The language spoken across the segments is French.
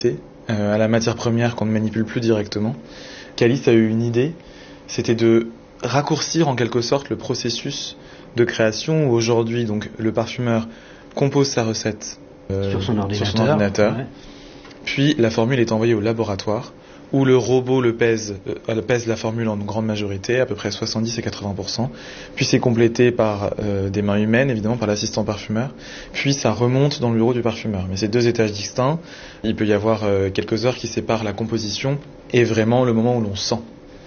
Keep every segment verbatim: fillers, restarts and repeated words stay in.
euh, à la matière première qu'on ne manipule plus directement. Calice a eu une idée, c'était de raccourcir en quelque sorte le processus de création où aujourd'hui donc le parfumeur compose sa recette euh, sur son ordinateur, sur son ordinateur ouais. Puis la formule est envoyée au laboratoire où le robot le pèse, euh, pèse la formule en grande majorité, à peu près soixante-dix et quatre-vingts pour cent, puis c'est complété par euh, des mains humaines, évidemment par l'assistant parfumeur, puis ça remonte dans le bureau du parfumeur. Mais c'est deux étages distincts, il peut y avoir euh, quelques heures qui séparent la composition et vraiment le moment où l'on sent.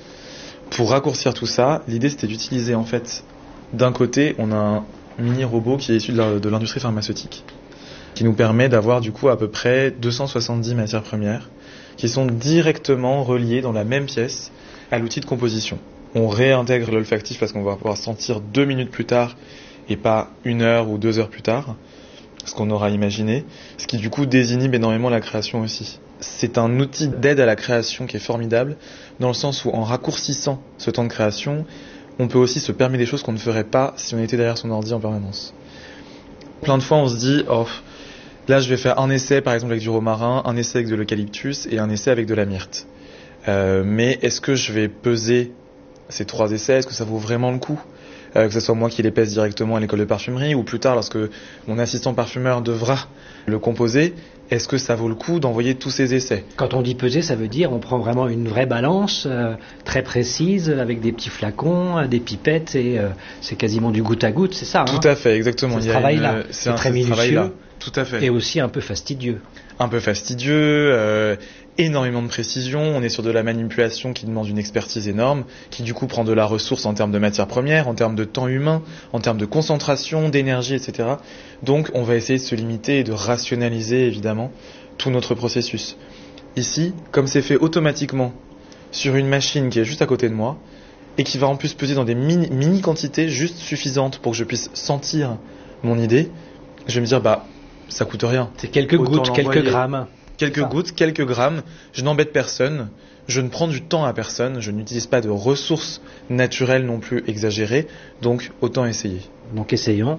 Pour raccourcir tout ça, l'idée c'était d'utiliser en fait, d'un côté, on a un mini robot qui est issu de l'industrie pharmaceutique, qui nous permet d'avoir du coup à peu près deux cent soixante-dix matières premières, qui sont directement reliées dans la même pièce à l'outil de composition. On réintègre l'olfactif parce qu'on va pouvoir sentir deux minutes plus tard et pas une heure ou deux heures plus tard, ce qu'on aura imaginé, ce qui du coup désinhibe énormément la création aussi. C'est un outil d'aide à la création qui est formidable, dans le sens où en raccourcissant ce temps de création, on peut aussi se permettre des choses qu'on ne ferait pas si on était derrière son ordi en permanence. Plein de fois on se dit, oh, là, je vais faire un essai, par exemple, avec du romarin, un essai avec de l'eucalyptus et un essai avec de la myrte. Euh, mais est-ce que je vais peser ces trois essais? Est-ce que ça vaut vraiment le coup euh, que ce soit moi qui les pèse directement à l'école de parfumerie ou plus tard, lorsque mon assistant parfumeur devra le composer, est-ce que ça vaut le coup d'envoyer tous ces essais? Quand on dit peser, ça veut dire on prend vraiment une vraie balance euh, très précise avec des petits flacons, des pipettes et euh, c'est quasiment du goutte à goutte, c'est ça? Tout hein à fait, exactement. C'est ce travail-là, c'est, c'est très minutieux. Tout à fait. Et aussi un peu fastidieux. Un peu fastidieux, euh, énormément de précision. On est sur de la manipulation qui demande une expertise énorme, qui du coup prend de la ressource en termes de matières premières, en termes de temps humain, en termes de concentration, d'énergie, et cetera. Donc on va essayer de se limiter et de rationaliser évidemment tout notre processus. Ici, comme c'est fait automatiquement sur une machine qui est juste à côté de moi, et qui va en plus peser dans des mini, mini quantités juste suffisantes pour que je puisse sentir mon idée, je vais me dire, bah, ça coûte rien. C'est quelques Autant gouttes, l'envoyer. quelques grammes. Quelques gouttes, quelques grammes. Je n'embête personne. Je ne prends du temps à personne. Je n'utilise pas de ressources naturelles non plus exagérées. Donc, autant essayer. Donc, essayons.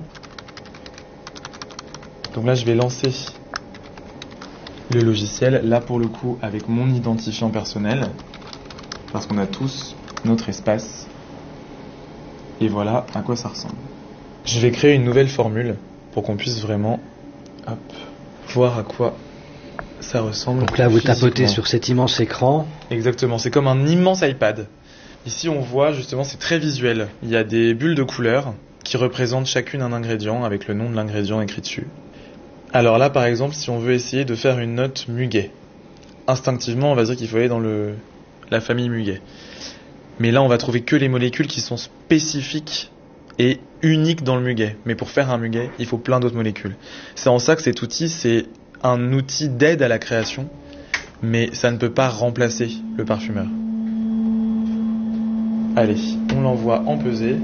Donc là, je vais lancer le logiciel. Là, pour le coup, avec mon identifiant personnel. Parce qu'on a tous notre espace. Et voilà à quoi ça ressemble. Je vais créer une nouvelle formule pour qu'on puisse vraiment hop, voir à quoi ça ressemble. Donc là, vous physiquement. tapotez sur cet immense écran. Exactement, c'est comme un immense iPad. Ici, on voit justement, c'est très visuel. Il y a des bulles de couleurs qui représentent chacune un ingrédient avec le nom de l'ingrédient écrit dessus. Alors là, par exemple, si on veut essayer de faire une note muguet, instinctivement, on va dire qu'il faut aller dans le, la famille muguet. Mais là, on va trouver que les molécules qui sont spécifiques et uniques dans le muguet. Mais pour faire un muguet, il faut plein d'autres molécules. C'est en ça que cet outil, c'est un outil d'aide à la création, mais ça ne peut pas remplacer le parfumeur. Allez, on l'envoie en pesée.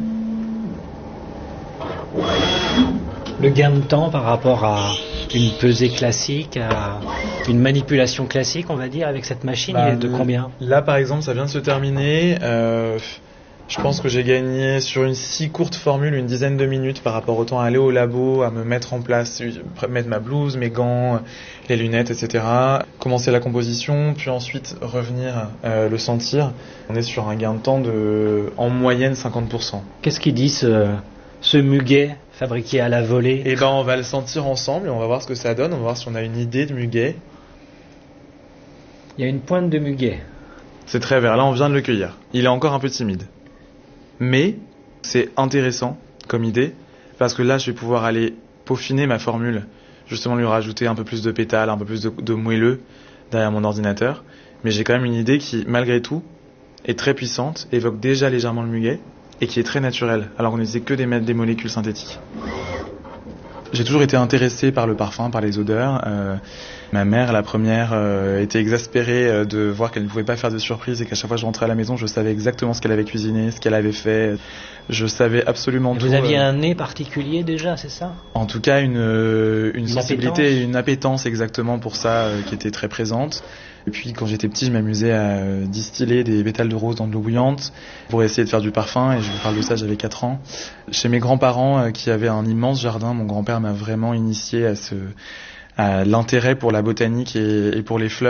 Le gain de temps par rapport à une pesée classique, à une manipulation classique, on va dire, avec cette machine, bah, il est de combien? Là, par exemple, ça vient de se terminer. Euh, je pense que j'ai gagné sur une si courte formule une dizaine de minutes par rapport au temps à aller au labo, à me mettre en place, mettre ma blouse, mes gants, les lunettes, et cetera. Commencer la composition, puis ensuite revenir euh, le sentir. On est sur un gain de temps de, en moyenne, cinquante pour cent. Qu'est-ce qu'il dit ce, ce muguet fabriqué à la volée? Eh ben, on va le sentir ensemble et on va voir ce que ça donne. On va voir si on a une idée de muguet. Il y a une pointe de muguet. C'est très vert. Là, on vient de le cueillir. Il est encore un peu timide. Mais c'est intéressant comme idée parce que là, je vais pouvoir aller peaufiner ma formule. Justement, lui rajouter un peu plus de pétales, un peu plus de, de moelleux derrière mon ordinateur. Mais j'ai quand même une idée qui, malgré tout, est très puissante, évoque déjà légèrement le muguet et qui est très naturelle, alors qu'on n'utilisait que des, des molécules synthétiques. J'ai toujours été intéressé par le parfum, par les odeurs. Euh, ma mère, la première, euh, était exaspérée euh, de voir qu'elle ne pouvait pas faire de surprise et qu'à chaque fois que je rentrais à la maison, je savais exactement ce qu'elle avait cuisiné, ce qu'elle avait fait. Je savais absolument et tout. Vous aviez euh... un nez particulier déjà, c'est ça? En tout cas, une, une, une sensibilité, appétence. une appétence exactement pour ça euh, qui était très présente. Et puis quand j'étais petit, je m'amusais à distiller des pétales de rose dans de l'eau bouillante pour essayer de faire du parfum, et je vous parle de ça, j'avais quatre ans. Chez mes grands-parents euh, qui avaient un immense jardin, mon grand-père m'a vraiment initié à ce, à l'intérêt pour la botanique et, et pour les fleurs